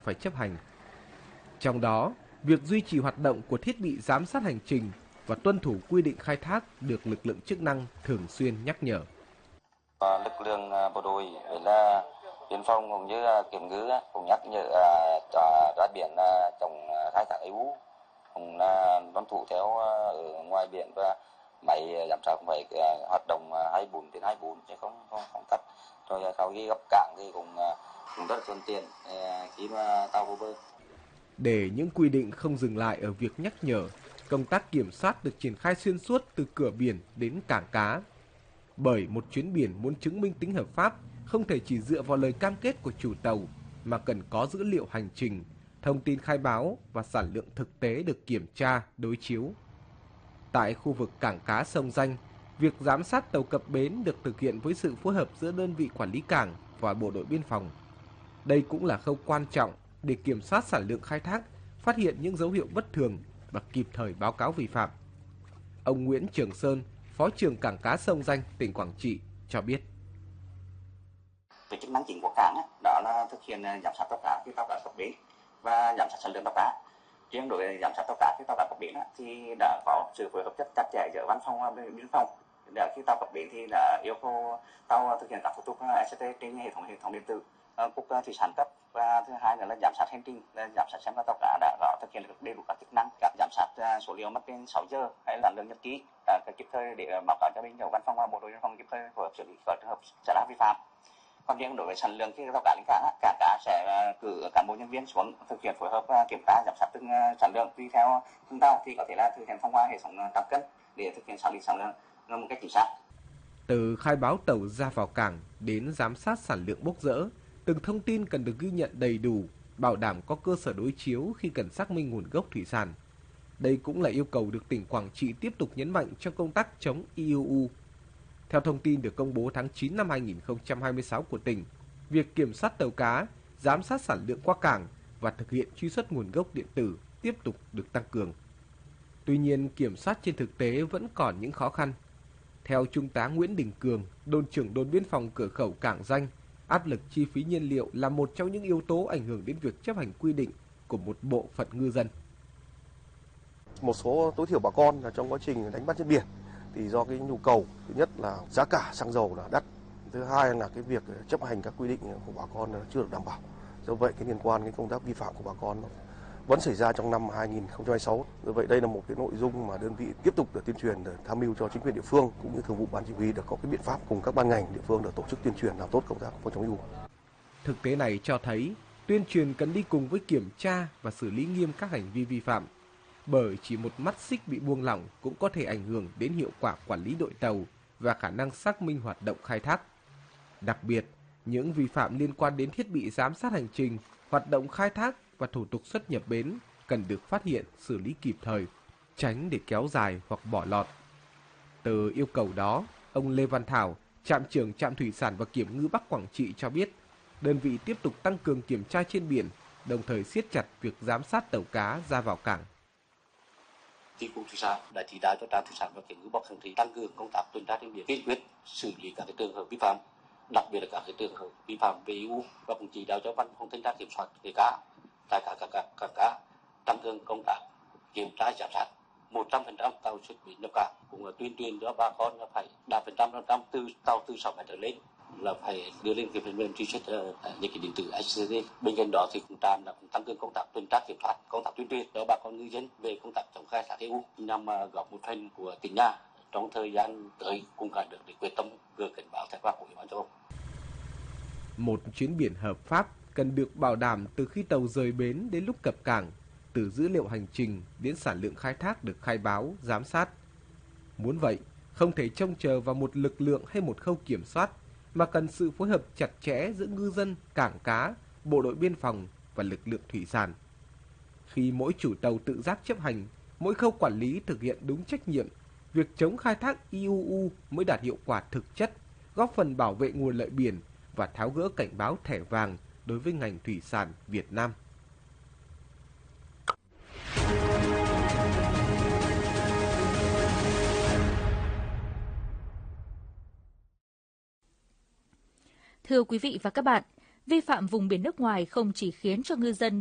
phải chấp hành. Trong đó, việc duy trì hoạt động của thiết bị giám sát hành trình và tuân thủ quy định khai thác được lực lượng chức năng thường xuyên nhắc nhở. Lực lượng bộ đội với là biên phòng cũng như kiểm ngư cũng nhắc nhở ra biển chống khai thác EU, cũng tuân thủ theo ở ngoài biển, và máy giám sát cũng phải hoạt động 24/24 chứ không tắt. Rồi sau khi gặp cảng thì cũng rất là thuận tiện khi mà tàu vô bờ. Để những quy định không dừng lại ở việc nhắc nhở, công tác kiểm soát được triển khai xuyên suốt từ cửa biển đến cảng cá. Bởi một chuyến biển muốn chứng minh tính hợp pháp không thể chỉ dựa vào lời cam kết của chủ tàu, mà cần có dữ liệu hành trình, thông tin khai báo và sản lượng thực tế được kiểm tra, đối chiếu. Tại khu vực cảng cá Sông Danh, việc giám sát tàu cập bến được thực hiện với sự phối hợp giữa đơn vị quản lý cảng và bộ đội biên phòng. Đây cũng là khâu quan trọng để kiểm soát sản lượng khai thác, phát hiện những dấu hiệu bất thường và kịp thời báo cáo vi phạm. Ông Nguyễn Trường Sơn, Phó trưởng cảng cá Sông Danh, tỉnh Quảng Trị cho biết. Về chức năng chính của cảng đó là thực hiện giám sát tàu cá khi tàu cá cập bến và giám sát sản lượng tàu cá. Riêng đối với giám sát tàu cá khi tàu cá cập bến thì đã có sự phối hợp rất chặt chẽ giữa văn phòng và biên phòng. Để khi tàu cập bến thì đã yêu cầu tàu thực hiện các thủ tục ECT trên hệ thống điện tử cục thủy sản cấp, và thứ hai nữa là giám sát hành trình, giám sát xem là tàu cá đã có thực hiện được đầy đủ các chức năng, giám sát số liệu mất trên 6 giờ hay là lượng nhật ký kịp thời để báo cáo cho bên văn phòng và bộ đội biên phòng kịp thời phối hợp xử lý các trường hợp xảy ra vi phạm. Còn riêng đối với sản lượng khi tàu cá lên cảng, cảng cá sẽ cử cán bộ nhân viên xuống thực hiện phối hợp kiểm tra giám sát từng sản lượng, tùy theo từng tàu thì có thể là thực hiện thông qua hệ thống trạm cân để thực hiện xác định sản lượng một cách chính xác. Từ khai báo tàu ra vào cảng đến giám sát sản lượng bốc dỡ, từng thông tin cần được ghi nhận đầy đủ, bảo đảm có cơ sở đối chiếu khi cần xác minh nguồn gốc thủy sản. Đây cũng là yêu cầu được tỉnh Quảng Trị tiếp tục nhấn mạnh trong công tác chống IUU. Theo thông tin được công bố tháng 9 năm 2026 của tỉnh, việc kiểm soát tàu cá, giám sát sản lượng qua cảng và thực hiện truy xuất nguồn gốc điện tử tiếp tục được tăng cường. Tuy nhiên, kiểm soát trên thực tế vẫn còn những khó khăn. Theo Trung tá Nguyễn Đình Cường, đồn trưởng đồn biên phòng cửa khẩu Cảng Danh, áp lực chi phí nhiên liệu là một trong những yếu tố ảnh hưởng đến việc chấp hành quy định của một bộ phận ngư dân. Một số tối thiểu bà con là trong quá trình đánh bắt trên biển thì do cái nhu cầu, thứ nhất là giá cả xăng dầu là đắt, thứ hai là cái việc chấp hành các quy định của bà con chưa được đảm bảo. Do vậy cái liên quan đến công tác vi phạm của bà con vẫn xảy ra trong năm 2026. Do vậy đây là một cái nội dung mà đơn vị tiếp tục được tuyên truyền để tham mưu cho chính quyền địa phương cũng như thường vụ ban chỉ huy được có cái biện pháp cùng các ban ngành địa phương để tổ chức tuyên truyền làm tốt công tác phòng chống IUU. Thực tế này cho thấy tuyên truyền cần đi cùng với kiểm tra và xử lý nghiêm các hành vi vi phạm. Bởi chỉ một mắt xích bị buông lỏng cũng có thể ảnh hưởng đến hiệu quả quản lý đội tàu và khả năng xác minh hoạt động khai thác. Đặc biệt, những vi phạm liên quan đến thiết bị giám sát hành trình, hoạt động khai thác và thủ tục xuất nhập bến cần được phát hiện, xử lý kịp thời, tránh để kéo dài hoặc bỏ lọt. Từ yêu cầu đó, ông Lê Văn Thảo, trạm trưởng trạm thủy sản và kiểm ngư Bắc Quảng Trị cho biết, đơn vị tiếp tục tăng cường kiểm tra trên biển, đồng thời siết chặt việc giám sát tàu cá ra vào cảng. Chi cục thủy sản đã chỉ đạo cho trạm thủy sản và kiểm ngư Bắc Quảng Trị tăng cường công tác tuần tra trên biển, kiên quyết xử lý các trường hợp vi phạm, đặc biệt là các trường hợp vi phạm về IUU, và cũng chỉ đạo cho văn phòng thanh tra kiểm soát nghề cá tại các cá tăng cường công tác kiểm tra giám sát 100% tàu xuất bến nhập cảng, cũng là tuyên truyền cho bà con là phải đạt 100% từ tàu từ 6 mét trở lên là phải đưa lên cái phần mềm truy xuất những cái điện tử ECT. Bên cạnh đó thì cũng trạm đã tăng cường công tác tuần tra kiểm soát, công tác tuyên truyền cho bà con ngư dân về công tác chống khai thác EU nhằm góp một phần của tỉnh nhà trong thời gian tới cùng cả được để quyết tâm vừa cảnh báo theo pháp của Ủy ban châu Âu. Một chuyến biển hợp pháp cần được bảo đảm từ khi tàu rời bến đến lúc cập cảng, từ dữ liệu hành trình đến sản lượng khai thác được khai báo, giám sát. Muốn vậy, không thể trông chờ vào một lực lượng hay một khâu kiểm soát, mà cần sự phối hợp chặt chẽ giữa ngư dân, cảng cá, bộ đội biên phòng và lực lượng thủy sản. Khi mỗi chủ tàu tự giác chấp hành, mỗi khâu quản lý thực hiện đúng trách nhiệm, việc chống khai thác IUU mới đạt hiệu quả thực chất, góp phần bảo vệ nguồn lợi biển và tháo gỡ cảnh báo thẻ vàng đối với ngành thủy sản Việt Nam. Thưa quý vị và các bạn, Vi phạm vùng biển nước ngoài không chỉ khiến cho ngư dân